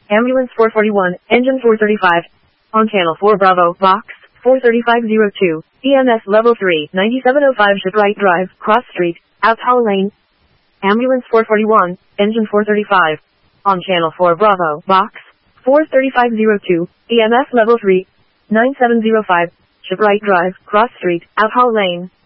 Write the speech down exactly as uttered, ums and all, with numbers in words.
Ambulance four forty-one, engine four thirty-five. On channel four Bravo, box four thirty-five oh two, E M S level three, ninety-seven oh five Shipwright Drive, Cross Street, Outhall Lane. Ambulance four forty-one, engine four thirty-five. On channel four Bravo, box four thirty-five oh two, E M S level three, nine seven oh five, Shipwright Drive, Cross Street, Outhall Lane.